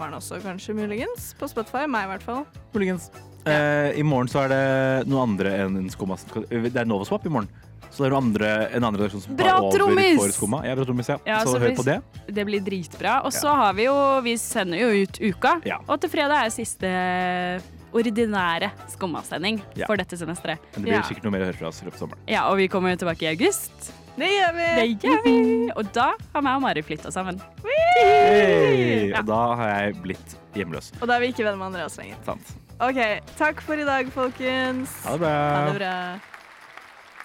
Barn også, kanskje, muligens. På Spotify, meg i hvert fall. Muligens. I morgen så er det noen andre enn Skumma. Det er Novaswap i morgen. Så det er en annen redaksjon som tar over for Skumma. Ja, Bra Trommis, ja. Så hør på det. Det blir dritbra. Og så har vi sender jo ut uka. Ja. Og til fredag er siste ordinære Skumma-sending for dette semesteret. Men det blir sikkert noe mer å høre fra oss i løpet av sommeren. Ja, og vi kommer jo tilbake i august. Det gjør vi! Og da har meg og Mari flyttet sammen. Hey! Og da har jeg blitt hjemløs. Og da er vi ikke venner med Andreas lenger. Sant. Ok, takk for i dag, folkens. Ha det bra. Ha det bra.